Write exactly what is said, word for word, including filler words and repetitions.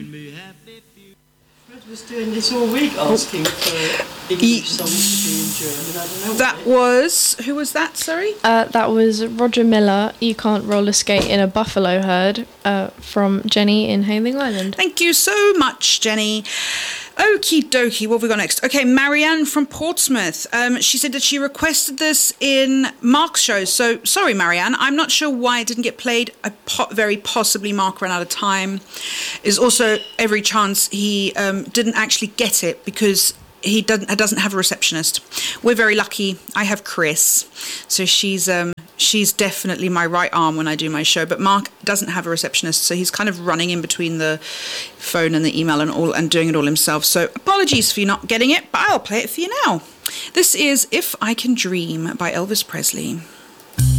Fred was doing this all week, asking for English songs to be in German. I don't know. That was... Who was that, sorry? Uh, that was Roger Miller, You Can't Roller Skate in a Buffalo Herd, uh, from Jenny in Hayling Island. Thank you so much, Jenny. Okie dokie, what have we got next? Okay, Marianne from Portsmouth. Um, she said that she requested this in Mark's show. So, sorry, Marianne, I'm not sure why it didn't get played. I po- very possibly Mark ran out of time. There's also every chance he um, didn't actually get it because he doesn't, doesn't have a receptionist. We're very lucky. I have Chris. So she's... Um, She's definitely my right arm when I do my show, but Mark doesn't have a receptionist, so he's kind of running in between the phone and the email and all and doing it all himself. So apologies for you not getting it, but I'll play it for you now. This is If I Can Dream by Elvis Presley.